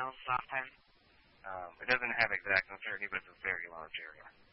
miles last time? It doesn't have exact uncertainty, but it's a very large area.